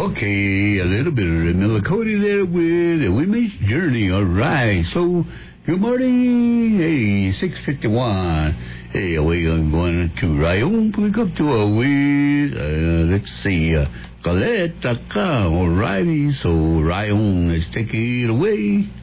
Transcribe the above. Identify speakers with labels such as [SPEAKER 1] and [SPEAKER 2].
[SPEAKER 1] Okay, a little bit of Millicody there with a Women's Journey. All right, so good morning. Hey, 6:51. Hey, we're going to Rayon. Pick up to a with, let's see, Colette.com. All righty, so Rayon, let's take it away.